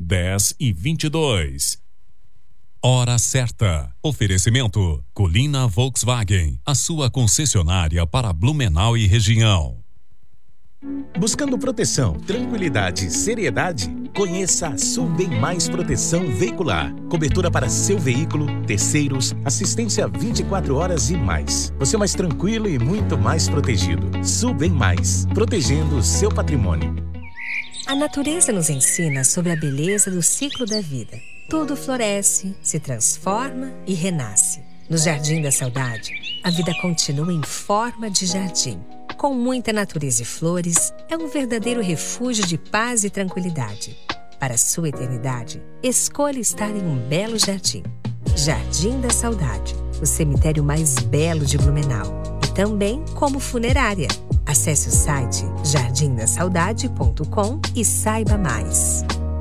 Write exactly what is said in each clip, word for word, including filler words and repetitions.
dez e vinte e dois. Hora certa. Oferecimento Colina Volkswagen, a sua concessionária para Blumenau e região. Buscando proteção, tranquilidade e seriedade? Conheça a Sulbem Mais Proteção Veicular. Cobertura para seu veículo, terceiros, assistência vinte e quatro horas e mais. Você mais tranquilo e muito mais protegido. Sulbem Mais, protegendo o seu patrimônio. A natureza nos ensina sobre a beleza do ciclo da vida. Tudo floresce, se transforma e renasce. No Jardim da Saudade, a vida continua em forma de jardim. Com muita natureza e flores, é um verdadeiro refúgio de paz e tranquilidade. Para sua eternidade, escolha estar em um belo jardim. Jardim da Saudade, o cemitério mais belo de Blumenau. E também como funerária. Acesse o site jardim da saudade ponto com e saiba mais.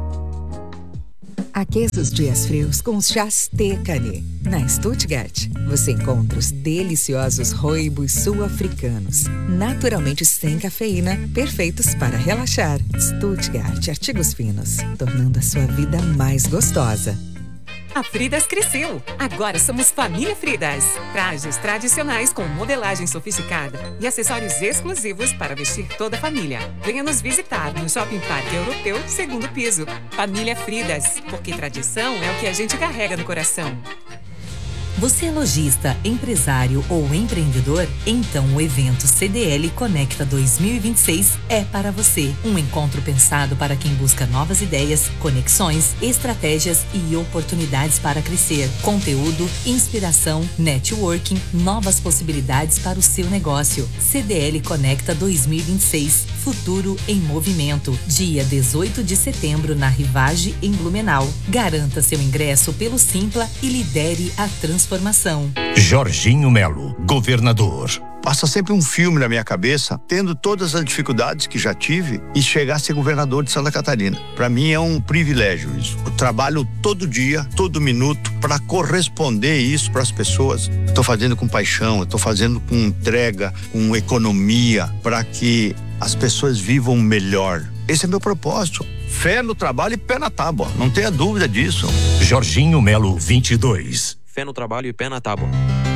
Aqueça os dias frios com os chás Tecane. Na Stuttgart, você encontra os deliciosos rooibos sul-africanos, naturalmente sem cafeína, perfeitos para relaxar. Stuttgart Artigos Finos, tornando a sua vida mais gostosa. A Fridas cresceu. Agora somos Família Fridas. Trajes tradicionais com modelagem sofisticada e acessórios exclusivos para vestir toda a família. Venha nos visitar no Shopping Parque Europeu, segundo piso. Família Fridas, porque tradição é o que a gente carrega no coração. Você é lojista, empresário ou empreendedor? Então o evento C D L Conecta dois mil e vinte e seis é para você. Um encontro pensado para quem busca novas ideias, conexões, estratégias e oportunidades para crescer. Conteúdo, inspiração, networking, novas possibilidades para o seu negócio. C D L Conecta dois mil e vinte e seis. Futuro em movimento. Dia dezoito de setembro na Rivage, em Blumenau. Garanta seu ingresso pelo Simpla e lidere a transformação. Transformação. Jorginho Melo, governador. Passa sempre um filme na minha cabeça, tendo todas as dificuldades que já tive e chegar a ser governador de Santa Catarina. Para mim é um privilégio isso. Eu trabalho todo dia, todo minuto para corresponder isso para as pessoas. Estou fazendo com paixão, estou fazendo com entrega, com economia, para que as pessoas vivam melhor. Esse é meu propósito. Fé no trabalho e pé na tábua, não tenha dúvida disso. Jorginho Melo, vinte e dois. Fé no trabalho e pé na tábua.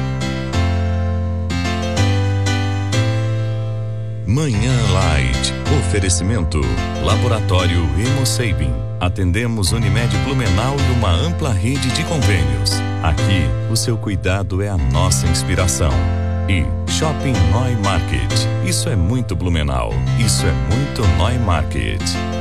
Manhã Light. Oferecimento. Laboratório Hemosabin. Atendemos Unimed Blumenau e uma ampla rede de convênios. Aqui, o seu cuidado é a nossa inspiração. E Shopping Neumarkt. Isso é muito Blumenau. Isso é muito Neumarkt.